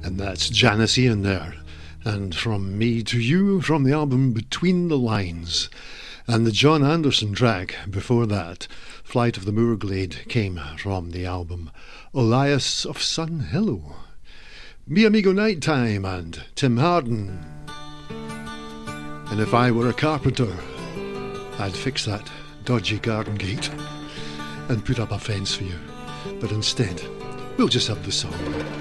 And that's Janice Ian there. And From Me to You from the album Between the Lines. And the John Anderson track before that, Flight of the Moorglade, came from the album Elias of Sun Hillow. Mi Amigo Nighttime and Tim Harden. And if I were a carpenter, I'd fix that dodgy garden gate and put up a fence for you. But instead, we'll just have the song.